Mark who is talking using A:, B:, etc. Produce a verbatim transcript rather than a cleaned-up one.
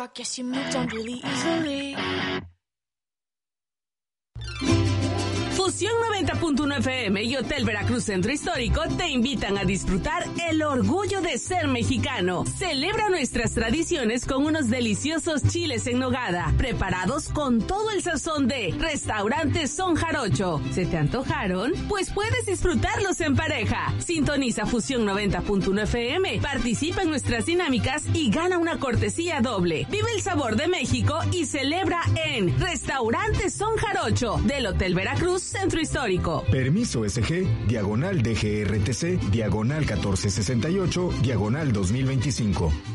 A: I guess you moved on really easily.
B: Fusión noventa punto uno F M y Hotel Veracruz Centro Histórico te invitan a disfrutar el orgullo de ser mexicano. Celebra nuestras tradiciones con unos deliciosos chiles en nogada, preparados con todo el sazón de Restaurante Son Jarocho. ¿Se te antojaron? Pues puedes disfrutarlos en pareja. Sintoniza Fusión noventa punto uno F M, participa en nuestras dinámicas y gana una cortesía doble. Vive el sabor de México y celebra en Restaurante Son Jarocho del Hotel Veracruz Centro Histórico.
C: Permiso S G, diagonal D G R T C, diagonal catorce sesenta y ocho, diagonal dos mil veinticinco.